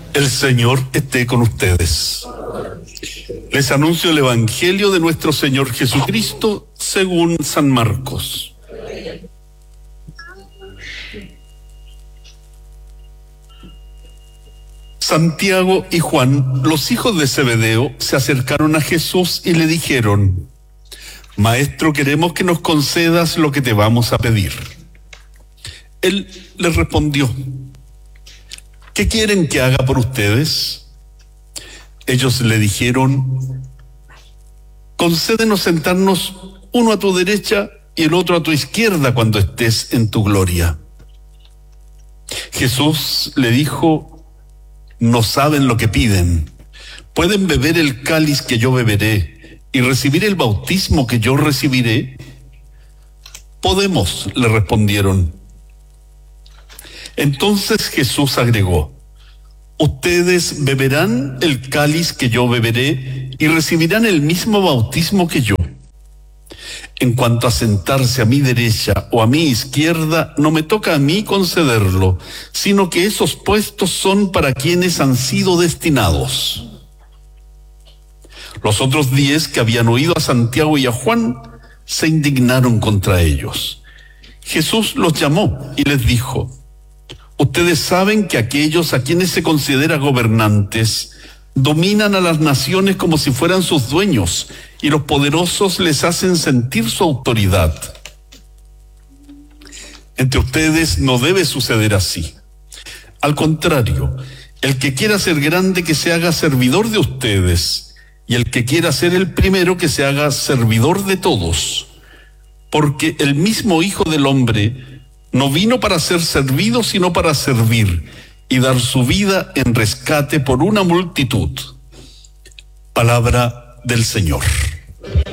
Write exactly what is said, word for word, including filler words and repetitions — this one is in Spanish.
El Señor esté con ustedes. Les anuncio el Evangelio de nuestro Señor Jesucristo según San Marcos. Santiago y Juan, los hijos de Zebedeo, se acercaron a Jesús y le dijeron: Maestro, queremos que nos concedas lo que te vamos a pedir. Él les respondió: ¿qué quieren que haga por ustedes? Ellos le dijeron: concédenos sentarnos uno a tu derecha y el otro a tu izquierda cuando estés en tu gloria. Jesús le dijo: no saben lo que piden. ¿Pueden beber el cáliz que yo beberé y recibir el bautismo que yo recibiré? Podemos, le respondieron. Entonces Jesús agregó: ustedes beberán el cáliz que yo beberé y recibirán el mismo bautismo que yo. En cuanto a sentarse a mi derecha o a mi izquierda, no me toca a mí concederlo, sino que esos puestos son para quienes han sido destinados. Los otros diez que habían oído a Santiago y a Juan se indignaron contra ellos. Jesús los llamó y les dijo: ustedes saben que aquellos a quienes se considera gobernantes dominan a las naciones como si fueran sus dueños, y los poderosos les hacen sentir su autoridad. Entre ustedes no debe suceder así. Al contrario, el que quiera ser grande, que se haga servidor de ustedes, y el que quiera ser el primero, que se haga servidor de todos. Porque el mismo Hijo del Hombre no vino para ser servido, sino para servir y dar su vida en rescate por una multitud. Palabra del Señor.